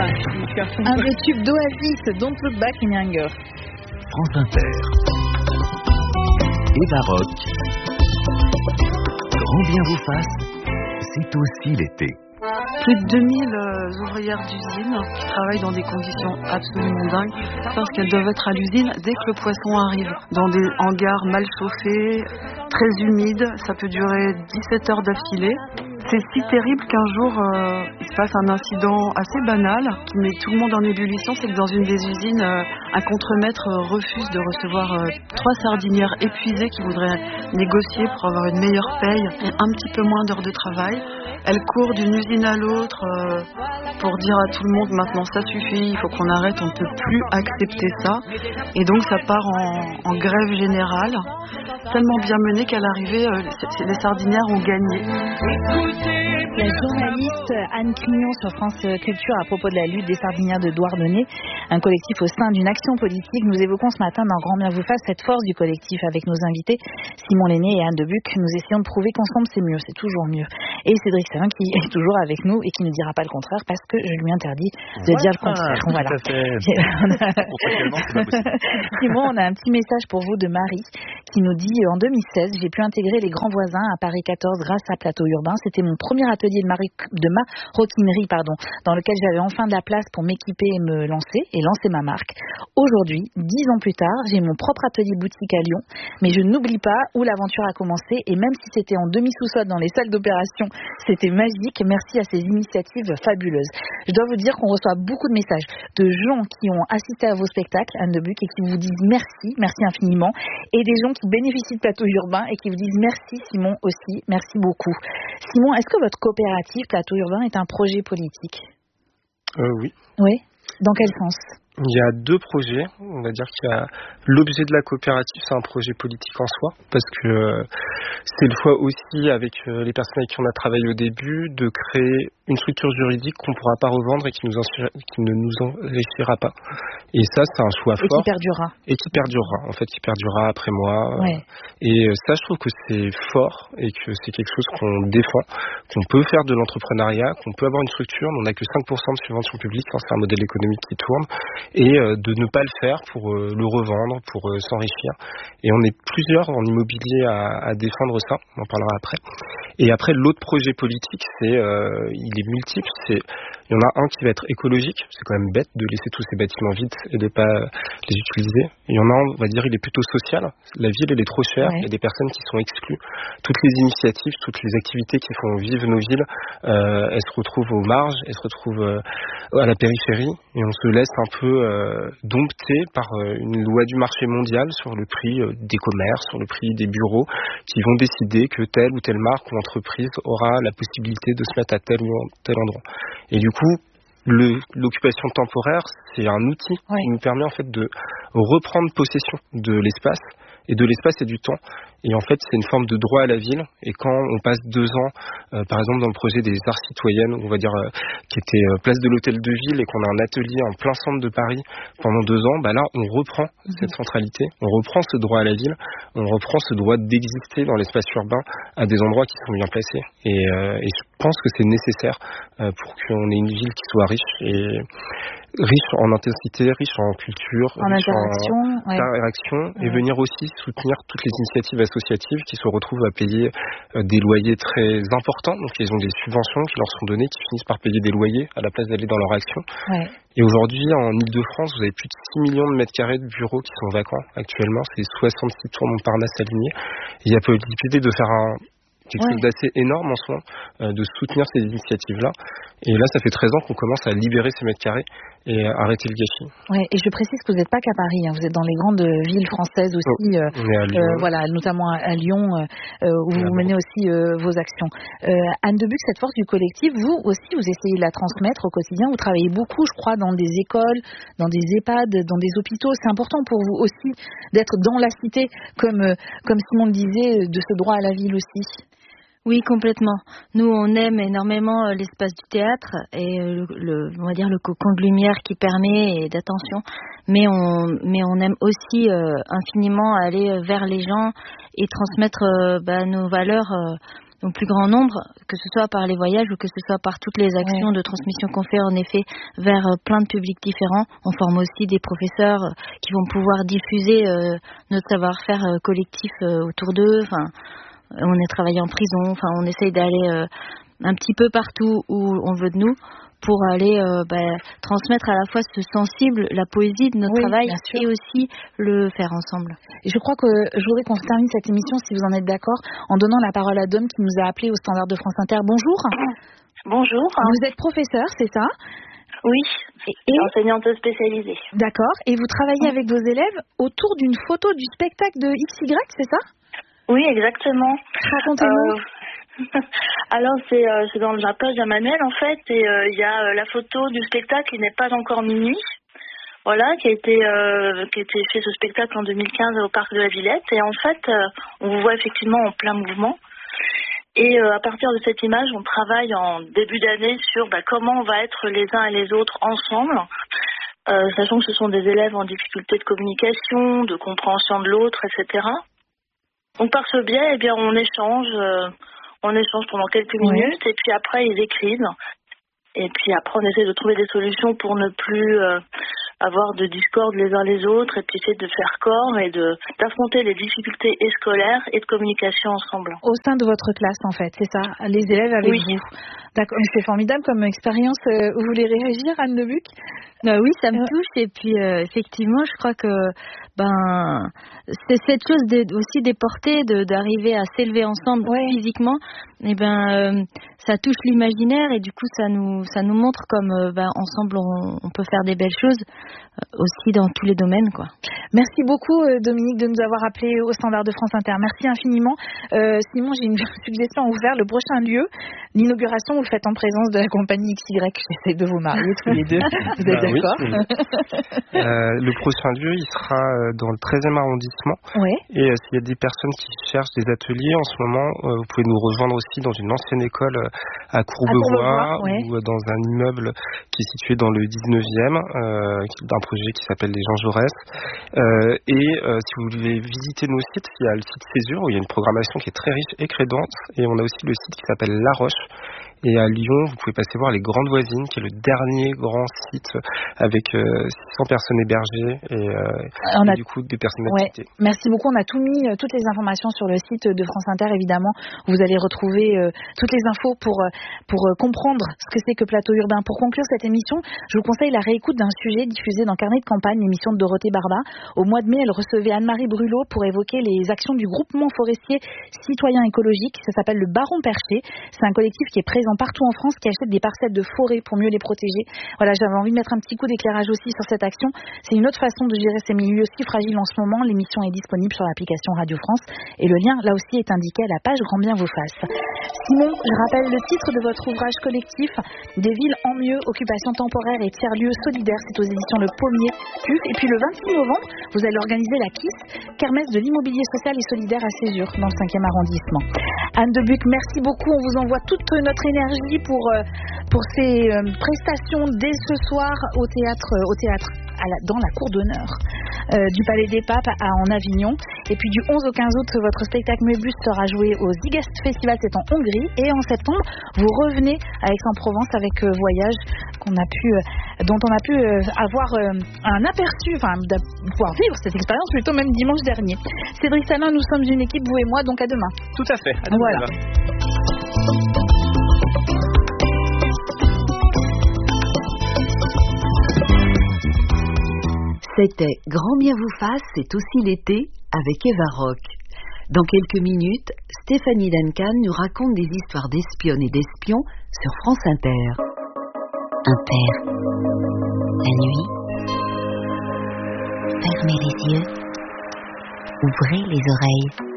magnifique. Un des tubes d'Oasis, Don't Look Back in Anger. France Inter. Eva Rock. Grand bien vous fasse, c'est aussi l'été. Plus de 2000 ouvrières d'usine qui travaillent dans des conditions absolument dingues parce qu'elles doivent être à l'usine dès que le poisson arrive. Dans des hangars mal chauffés, très humides, ça peut durer 17 heures d'affilée. C'est si terrible qu'un jour, il se passe un incident assez banal qui met tout le monde en ébullition. C'est que dans une des usines, un contremaître refuse de recevoir 3 sardinières épuisées qui voudraient négocier pour avoir une meilleure paye et un petit peu moins d'heures de travail. Elle court d'une usine à l'autre pour dire à tout le monde maintenant ça suffit, il faut qu'on arrête, on ne peut plus accepter ça. Et donc ça part en grève générale, tellement bien menée qu'à l'arrivée, les sardinières ont gagné. La journaliste Anne Crignon sur France Culture à propos de la lutte des sardinières de Douarnenez, un collectif au sein d'une action politique. Nous évoquons ce matin dans Grand Bien vous fasse cette force du collectif avec nos invités Simon Lenné et Anne Debuc. Nous essayons de prouver qu'ensemble c'est mieux, c'est toujours mieux. Et Cédric Savin qui est toujours avec nous et qui ne dira pas le contraire parce que je lui interdis de dire le contraire. Voilà. Simon, on a un petit message pour vous de Marie qui nous dit en 2016, j'ai pu intégrer les grands voisins à Paris 14 grâce à Plateau Urbain. C'était mon premier atelier de maroquinerie, dans lequel j'avais enfin de la place pour m'équiper et me lancer et lancer ma marque. Aujourd'hui, 10 ans plus tard, j'ai mon propre atelier boutique à Lyon, mais je n'oublie pas où l'aventure a commencé et même si c'était en demi-sous-sol dans les salles d'opération, c'était magique. Merci à ces initiatives fabuleuses. Je dois vous dire qu'on reçoit beaucoup de messages de gens qui ont assisté à vos spectacles, Anne Debuc, et qui vous disent merci infiniment, et des gens qui bénéficient de Plateau Urbain et qui vous disent merci Simon aussi, merci beaucoup. Simon, est-ce que votre coopérative Plateau Urbain est un projet politique ? Oui. Oui. Dans quel sens ? Il y a 2 projets. On va dire qu'il y a l'objet de la coopérative, c'est un projet politique en soi, parce que c'est le choix aussi avec les personnes avec qui on a travaillé au début de créer une structure juridique qu'on ne pourra pas revendre et qui ne nous enrichira pas. Et ça, c'est un choix fort. Et qui perdurera, en fait, qui perdurera après moi. Ouais. Et ça, je trouve que c'est fort et que c'est quelque chose qu'on défend, qu'on peut faire de l'entrepreneuriat, qu'on peut avoir une structure, mais on n'a que 5% de subventions publiques, c'est un modèle économique qui tourne, et de ne pas le faire pour le revendre, pour s'enrichir. Et on est plusieurs en immobilier à défendre ça, on en parlera après. Et après, l'autre projet politique, il est multiple. Il y en a un qui va être écologique, c'est quand même bête de laisser tous ces bâtiments vides et de pas les utiliser. Il y en a un, on va dire, il est plutôt social. La ville, elle est trop chère, il y a des personnes qui sont exclues. Toutes les initiatives, toutes les activités qui font vivre nos villes, elles se retrouvent aux marges, elles se retrouvent à la périphérie, et on se laisse un peu dompter par une loi du marché mondial sur le prix des commerces, sur le prix des bureaux, qui vont décider que telle ou telle marque ou entreprise aura la possibilité de se mettre à tel ou tel endroit. Et du coup, l'occupation temporaire, c'est un outil qui nous permet en fait de reprendre possession de l'espace, et de l'espace et du temps. Et en fait, c'est une forme de droit à la ville. Et quand on passe 2 ans, par exemple dans le projet des arts citoyennes, on va dire qui était place de l'Hôtel de Ville, et qu'on a un atelier en plein centre de Paris pendant 2 ans, là, on reprend cette centralité, on reprend ce droit à la ville, on reprend ce droit d'exister dans l'espace urbain à des endroits qui sont bien placés. Et je pense que c'est nécessaire pour qu'on ait une ville qui soit riche en intensité, riche en culture, en riche interaction, et venir aussi soutenir toutes les initiatives associatives qui se retrouvent à payer des loyers très importants. Donc ils ont des subventions qui leur sont données, qui finissent par payer des loyers à la place d'aller dans leur action. Et aujourd'hui, en Ile-de-France, vous avez plus de 6 millions de mètres carrés de bureaux qui sont vacants actuellement. C'est 66 tours Montparnasse alignés. Il y a possibilité de faire quelque chose d'assez énorme en soi, de soutenir ces initiatives-là. Et là, ça fait 13 ans qu'on commence à libérer ces mètres carrés et arrêter le gâchis. Ouais, et je précise que vous n'êtes pas qu'à Paris, vous êtes dans les grandes villes françaises aussi, on est à Lyon. Notamment à Lyon, où vous menez aussi vos actions. Anne Debuc, cette force du collectif, vous aussi, vous essayez de la transmettre au quotidien. Vous travaillez beaucoup, je crois, dans des écoles, dans des EHPAD, dans des hôpitaux. C'est important pour vous aussi d'être dans la cité, comme Simon le disait, de ce droit à la ville aussi. Oui, complètement. Nous, on aime énormément l'espace du théâtre et on va dire le cocon de lumière qui permet et d'attention. Mais on aime aussi infiniment aller vers les gens et transmettre nos valeurs au plus grand nombre, que ce soit par les voyages ou que ce soit par toutes les actions de transmission qu'on fait en effet vers plein de publics différents. On forme aussi des professeurs qui vont pouvoir diffuser notre savoir-faire collectif autour d'eux. Enfin, on est travaillé en prison. Enfin, on essaye d'aller un petit peu partout où on veut de nous pour aller transmettre à la fois ce sensible, la poésie de notre travail et aussi le faire ensemble. Et je crois que je voudrais qu'on termine cette émission, si vous en êtes d'accord, en donnant la parole à Dom qui nous a appelé au standard de France Inter. Bonjour. Bonjour. Vous êtes professeur, c'est ça? Oui, et enseignante spécialisée. D'accord. Et vous travaillez avec vos élèves autour d'une photo du spectacle de XY, c'est ça? Oui, exactement. Racontez-nous. Alors c'est dans la page d'un manuel en fait, et il y a la photo du spectacle Il n'est pas encore minuit, voilà, qui a été fait ce spectacle en 2015 au parc de la Villette, et en fait on vous voit effectivement en plein mouvement, et à partir de cette image on travaille en début d'année sur comment on va être les uns et les autres ensemble, sachant que ce sont des élèves en difficulté de communication, de compréhension de l'autre, etc. Donc par ce biais, on échange pendant quelques minutes, et puis après ils écrivent, et puis après on essaie de trouver des solutions pour ne plus avoir de discorde les uns les autres, et puis essayer de faire corps et d'affronter les difficultés scolaires et de communication ensemble. Au sein de votre classe en fait, c'est ça, les élèves avec vous. D'accord, c'est formidable comme expérience. Vous voulez réagir, Anne Debuc? Oui, ça me touche, et puis effectivement je crois que c'est cette chose aussi des portées, d'arriver à s'élever ensemble physiquement, et ça touche l'imaginaire, et du coup ça nous montre comme ensemble on peut faire des belles choses aussi dans tous les domaines, quoi. Merci beaucoup Dominique de nous avoir appelé au standard de France Inter. Merci infiniment. Simon, j'ai une suggestion à vous faire. Le prochain lieu, l'inauguration, vous le faites en présence de la compagnie XY. J'essaie de vous marier tous les deux. Vous êtes d'accord? Le prochain lieu, il sera dans le 13e arrondissement. Et s'il y a des personnes qui cherchent des ateliers en ce moment, vous pouvez nous rejoindre aussi dans une ancienne école à Courbevoie, ou dans un immeuble qui est situé dans le 19e, d'un projet qui s'appelle les Jean Jaurès. Si vous voulez visiter nos sites, il y a le site Césure où il y a une programmation qui est très riche et très dense, et on a aussi le site qui s'appelle La Roche. Et à Lyon, vous pouvez passer voir les Grandes Voisines, qui est le dernier grand site avec 600 personnes hébergées et du coup des personnes activées. Merci beaucoup. On a tout mis, toutes les informations sur le site de France Inter, évidemment. Vous allez retrouver toutes les infos pour comprendre ce que c'est que Plateau Urbain. Pour conclure cette émission, je vous conseille la réécoute d'un sujet diffusé dans Carnet de campagne, l'émission de Dorothée Barba. Au mois de mai, elle recevait Anne-Marie Brulot pour évoquer les actions du groupement forestier citoyen écologique. Ça s'appelle le Baron Perché. C'est un collectif qui est présent partout en France, qui achète des parcelles de forêt pour mieux les protéger. Voilà, j'avais envie de mettre un petit coup d'éclairage aussi sur cette action. C'est une autre façon de gérer ces milieux si fragiles en ce moment. L'émission est disponible sur l'application Radio France, et le lien, là aussi, est indiqué à la page Grand Bien vous fasse. Simon, je rappelle le titre de votre ouvrage collectif, Des villes en mieux, occupation temporaire et tiers-lieux solidaires. C'est aux éditions Le Pommier PUF. Et puis le 26 novembre, vous allez organiser la KISS, Kermesse de l'immobilier social et solidaire à Césure, dans le 5e arrondissement. Anne Debuc, merci beaucoup. On vous envoie toute notre énergie pour ces prestations dès ce soir au théâtre dans la cour d'honneur du Palais des Papes en Avignon. Et puis du 11 au 15 août, votre spectacle Mébus sera joué au Zigest Festival, c'est en Hongrie. Et en septembre, vous revenez à Aix-en-Provence avec Voyage, dont on a pu avoir un aperçu, pouvoir vivre cette expérience plutôt même dimanche dernier. Cédric Salin, nous sommes une équipe, vous et moi, donc à demain. Tout à fait. À demain. Voilà. C'était Grand Bien vous fasse, c'est aussi l'été avec Eva Rock. Dans quelques minutes, Stéphanie Duncan nous raconte des histoires d'espionnes et d'espions sur France Inter. Inter. La nuit. Fermez les yeux. Ouvrez les oreilles.